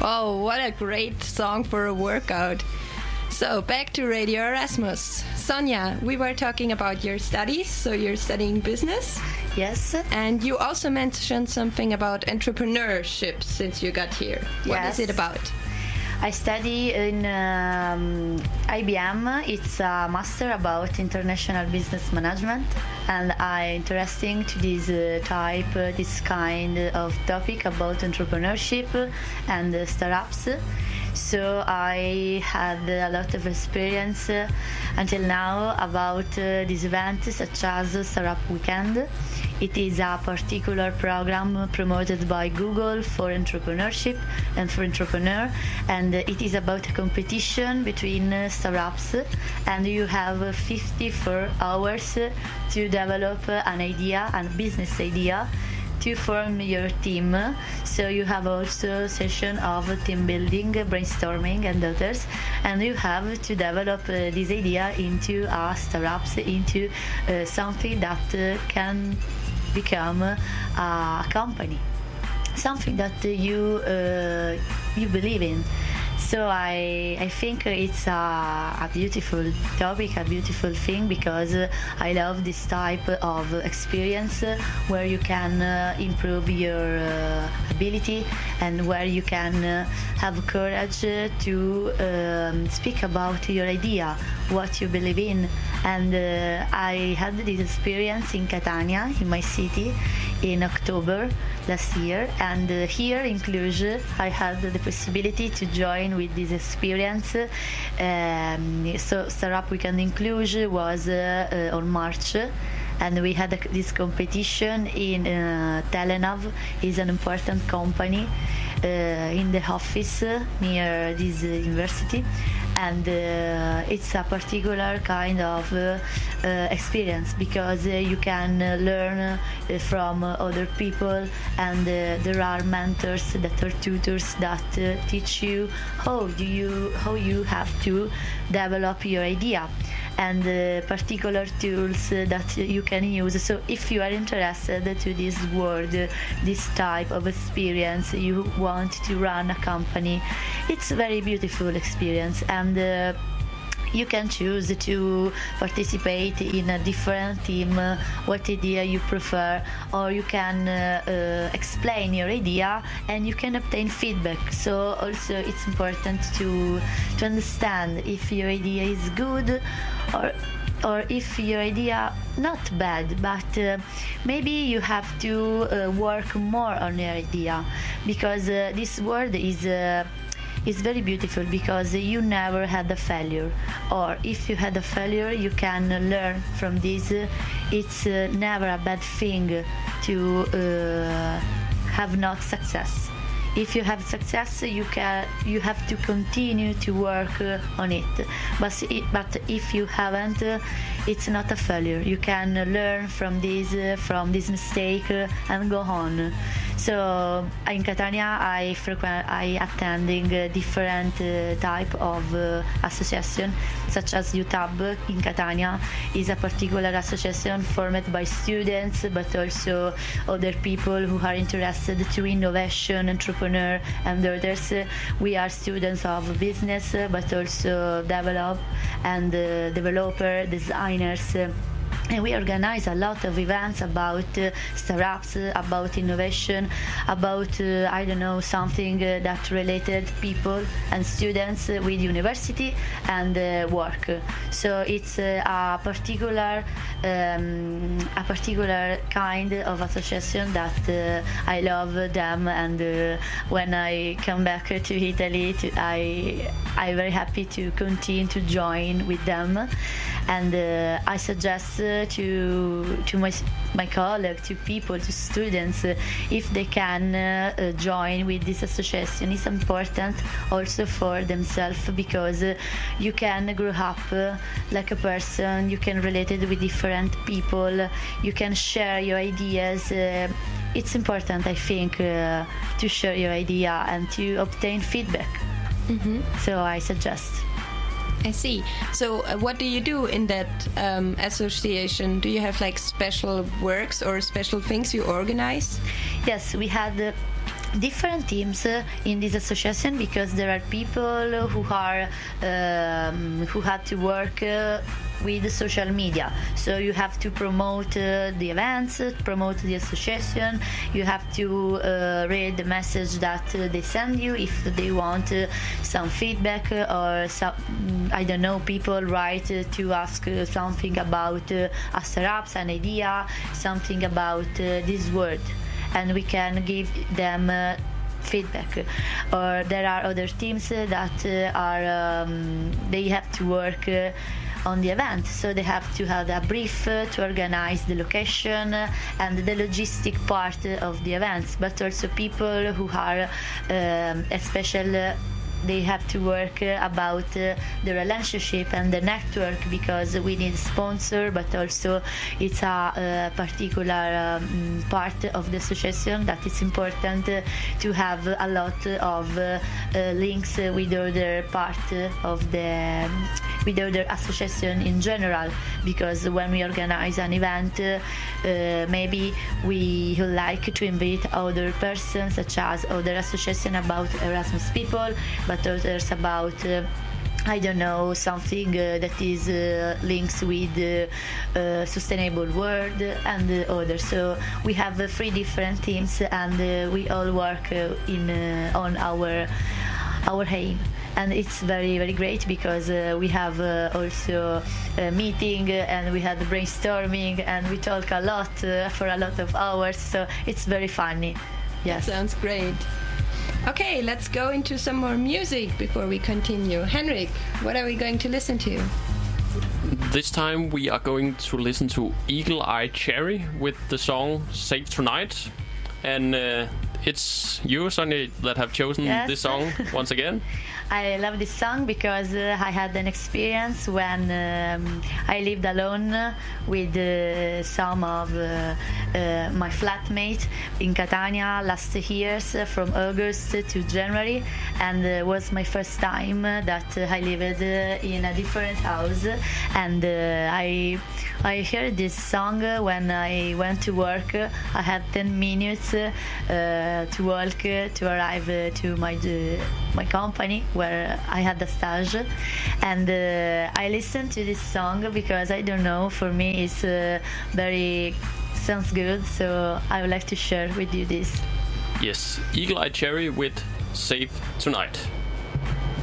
Oh, what a great song for a workout. So, back to Radio Erasmus. Sonja, we were talking about your studies, so you're studying business. Yes. And you also mentioned something about entrepreneurship since you got here. What is it about? I study in IBM. It's a master about international business management, and I'm interested to this kind of topic about entrepreneurship and startups. So I had a lot of experience until now about this event, such as Startup Weekend. It is a particular program promoted by Google for entrepreneurship and for entrepreneur, and it is about a competition between startups, and you have 54 hours to develop an idea, a business idea, to form your team. So you have also session of team building, brainstorming and others, and you have to develop this idea into startups, into something that can become a company, something that you believe in. So I think it's a beautiful topic, a beautiful thing, because I love this type of experience where you can improve your ability, and where you can have courage to speak about your idea, what you believe in. And I had this experience in Catania, in my city, in October last year, and here in Cluj I had the possibility to join with this experience. So Startup Weekend in Cluj was on March, and we had this competition in Telenov. Is an important company in the office near this university, and it's a particular kind of experience, because you can learn from other people, and there are mentors that are tutors that teach you how you have to develop your idea, and particular tools that you can use. So if you are interested to this world, this type of experience, you want to run a company, it's a very beautiful experience, and you can choose to participate in a different team, what idea you prefer, or you can explain your idea and you can obtain feedback. So also it's important to understand if your idea is good, or if your idea not bad, but maybe you have to work more on your idea, because this world is very beautiful, because you never had a failure, or if you had a failure you can learn from this. It's never a bad thing to have not success. If you have success, you have to continue to work on it. But if you haven't, it's not a failure. You can learn from this mistake and go on. So in Catania, I attending different type of association, such as UTAB in Catania is a particular association formed by students, but also other people who are interested to innovation, entrepreneur, and others. We are students of business, but also developer, designers. And we organize a lot of events about startups, about innovation, about something that related people and students with university and work. So it's a particular kind of association that I love them, and when I come back to Italy, I'm very happy to continue to join with them. And I suggest to my colleagues, to people, to students, if they can join with this association. It's important also for themselves, because you can grow up like a person, you can relate it with different people, you can share your ideas. It's important, I think, to share your idea and to obtain feedback. Mm-hmm. So I suggest. I see. So what do you do in that association? Do you have like special works or special things you organize? Yes, we had different teams in this association, because there are people who are who have to work with social media. So you have to promote the events, promote the association. You have to read the message that they send you if they want some feedback, or some, I don't know, people write to ask something about a startup, an idea, something about this word, and we can give them feedback. Or there are other teams that are they have to work on the event, so they have to have a brief to organize the location and the logistic part of the events, but also people who are special, they have to work about the relationship and the network, because we need sponsor, but also it's a particular part of the association that it's important to have a lot of links with other part of the with other association in general, because when we organize an event, maybe we would like to invite other persons, such as other association about Erasmus people, but others about I don't know, something that is links with sustainable world and others. So we have 3 different teams, and we all work in on our aim. And it's very, very great, because we have also a meeting, and we had brainstorming, and we talk a lot for a lot of hours, so it's very funny. Yes. Sounds great. Okay, let's go into some more music before we continue. Henrik, what are we going to listen to? This time we are going to listen to Eagle Eye Cherry with the song Save Tonight. And it's you, Sonia, that have chosen this song once again. I love this song because I had an experience when I lived alone with some of my flatmates in Catania last years, from August to January, and it was my first time that I lived in a different house, and I heard this song when I went to work. I had 10 minutes to walk to arrive to my company where I had a stage, and I listened to this song because I don't know, for me it's very sounds good, so I would like to share with you this. Yes, Eagle Eye Cherry with Save Tonight.